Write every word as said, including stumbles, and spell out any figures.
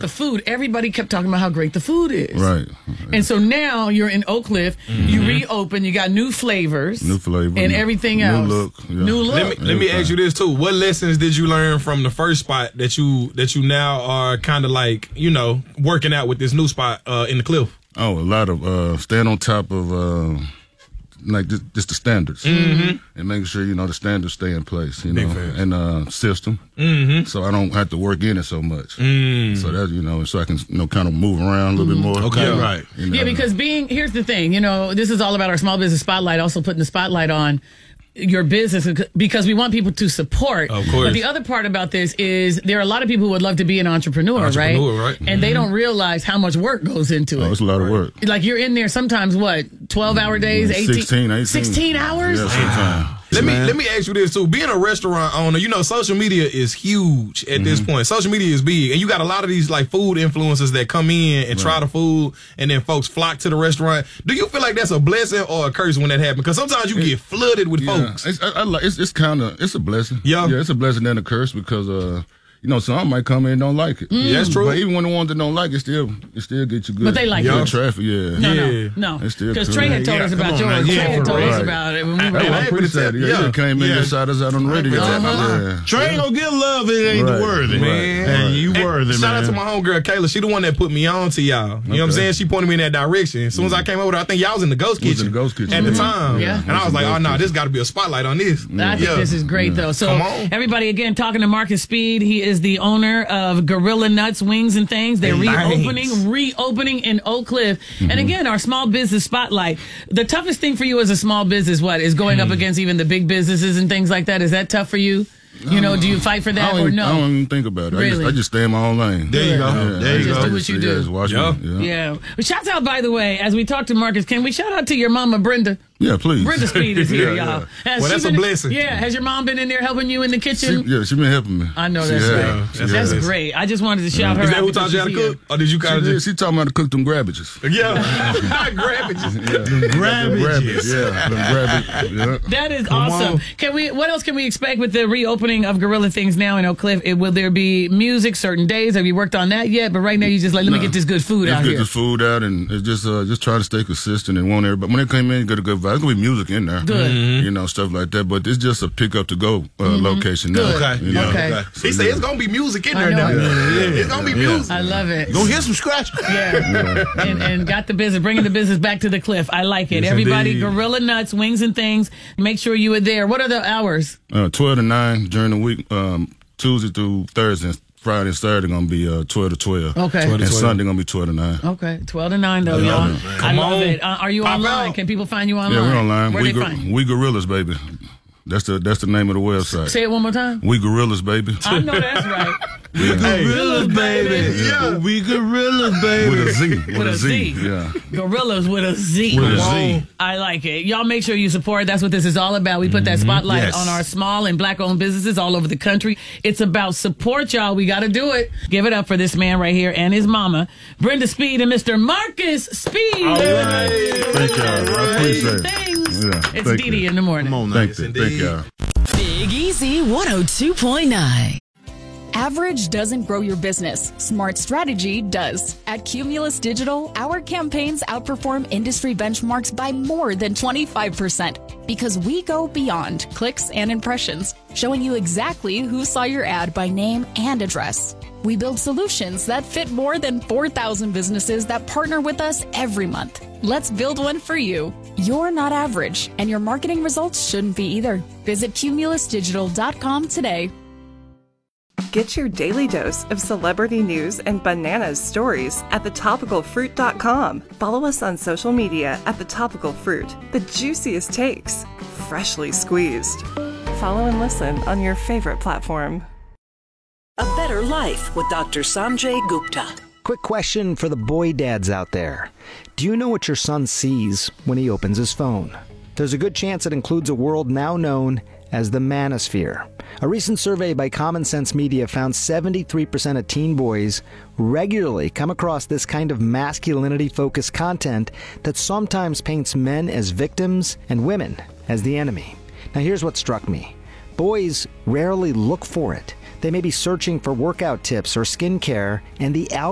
the food, everybody kept talking about how great the food is. Right. And so now you're in Oak Cliff, mm-hmm. you reopen, you got new flavors. New flavor. And everything new else. Look, yeah. New look. Let me, let me ask you this, too. What lessons did you learn from the first spot that you that you now are kind of like, you know, working out with this new spot uh, in the Cliff? Oh, a lot of uh, staying on top of... Uh, like just, just the standards, mm-hmm. and making sure you know the standards stay in place, you Big know, fans. and uh, system, mm-hmm. so I don't have to work in it so much. Mm. So that you know, so I can you know kind of move around a little mm-hmm. bit more. Okay, yeah. right. You know, yeah, because being here's the thing, you know, this is all about our small business spotlight. Also putting the spotlight on your business because we want people to support. Of course. But the other part about this is there are a lot of people who would love to be an entrepreneur, entrepreneur right? right? And mm-hmm. they don't realize how much work goes into oh, it. it's a lot of work. Like you're in there sometimes, what, twelve-hour days, eighteen, sixteen, eighteen. sixteen hours? Yeah, sometimes. Let Man. me let me ask you this too. Being a restaurant owner, you know, social media is huge at mm-hmm. this point. Social media is big, and you got a lot of these like food influencers that come in and right. try the food, and then folks flock to the restaurant. Do you feel like that's a blessing or a curse when that happens? Because sometimes you it, get flooded with yeah. folks. It's, I, I like, it's, it's kind of it's a blessing. Yeah, yeah, it's a blessing and a curse because uh. You know, some might come in and don't like it. Mm. Yeah, that's true. But even when the ones that don't like it, still, it still get you good. But they like good it. traffic, yeah. No, yeah. no, no. Because cool. Trey had told yeah, us about on, yours. yeah, Trey had told right. us about it when we were I, I on. appreciate it. Yeah, yeah. He came in yeah. and shot us out on the radio. Yeah. Trey ain't gonna get love if it ain't right. worthy. Man. And you and worthy, shout man. out to my homegirl, Kayla. She the one that put me on to y'all. You okay. know what I'm saying? She pointed me in that direction. As soon as I came over there, I think y'all was in the Ghost We was Kitchen. in the Ghost Kitchen. At the Yeah. time. Yeah. And I was like, oh, no, this got to be a spotlight on this. I think this is great, though. So, Come on. everybody, again, talking to Marcus Speed. He is the owner of Gorilla Nuts, Wings, and Things. They're Nice. reopening, reopening in Oak Cliff. Mm-hmm. And again, our small business spotlight. The toughest thing for you as a small business, what, is going mm. up against even the big businesses and things like that? Is that tough for you? You know, do you fight for that I or even, no? I don't even think about it. Really? I, just, I just stay in my own lane. There you go. Yeah, There you just go. do what you do. Yeah, just watch Yeah. me. Yeah. Yeah. But shouts out, by the way, as we talk to Marcus, can we shout out to your mama, Brenda? Yeah, please. Brenda Speed is here, Yeah, y'all. yeah. Has Well, she that's a been- blessing. Yeah. Has your mom been in there helping you in the kitchen? She, yeah, she been helping me. I know She that's has. right. She That's has. great. I just wanted to shout her Is out. that who because taught you how to she's here. cook? Or did you She, kind of did, just... she taught me how to cook them grabbages. Yeah. Grabbages. Yeah. Grabbages. Yeah, them grabbages. Yeah. That is awesome. on. Can we? What else can we expect with the reopening of Gorilla Things now in Oak Cliff? It, will there be music certain days? Have you worked on that yet? But right now you just like, let me Nah. get this good food Just out get here. the food out and it's just uh, just try to stay consistent and want everybody. When they come in, get a good vibe. There's gonna be music in there, Good. you know, stuff like that. But it's just a pick up to go uh, location now. Good. Okay. You know? Okay. So, He said yeah. it's going to be music in I there know. now. Yeah, It's going to be music. I love it. Go hear some scratch. Yeah. and, and got the business, bringing the business back to the cliff. I like it. Yes, Everybody, indeed. Gorilla Nuts, Wings and Things. Make sure you are there. What are the hours? Uh, twelve to nine during the week, um, Tuesday through Thursday. And Friday and Saturday going to be uh, twelve to twelve. Okay. And Sunday going to be twelve to nine. Okay, twelve to nine though, Yeah, y'all. man. I Come love on. it. Uh, are you Pop online? out. Can people find you online? Yeah, we're online. Where we, they go- find you? we Gorillas, baby. That's the that's the name of the website. Say it one more time. We Gorillas, baby. I know that's right. We gorillas, baby. Yeah. We gorillas, baby. With a Z. With, With a a Z. Z. Yeah. Gorillas with a Z. With a Come Z. on. I like it. Y'all make sure you support. That's what this is all about. We put that spotlight Yes. on our small and black-owned businesses all over the country. It's about support, y'all. We got to do it. Give it up for this man right here and his mama, Brenda Speed and Mister Marcus Speed. All right. Thank y'all. I appreciate it. Things. Yeah, It's thank Dee Dee you. in the morning. Come on now. Thank, you. thank y'all. Big Easy one oh two point nine. Average doesn't grow your business. Smart strategy does. At Cumulus Digital, our campaigns outperform industry benchmarks by more than twenty-five percent because we go beyond clicks and impressions, showing you exactly who saw your ad by name and address. We build solutions that fit more than four thousand businesses that partner with us every month. Let's build one for you. You're not average, and your marketing results shouldn't be either. Visit cumulus digital dot com today. Get your daily dose of celebrity news and bananas stories at the topical fruit dot com. Follow us on social media at The Topical Fruit. The juiciest takes, freshly squeezed. Follow and listen on your favorite platform. A Better Life with Doctor Sanjay Gupta. Quick question for the boy dads out there. Do you know what your son sees when he opens his phone? There's a good chance it includes a world now known as the manosphere. A recent survey by Common Sense Media found seventy-three percent of teen boys regularly come across this kind of masculinity-focused content that sometimes paints men as victims and women as the enemy. Now here's what struck me. Boys rarely look for it. They may be searching for workout tips or skincare, and the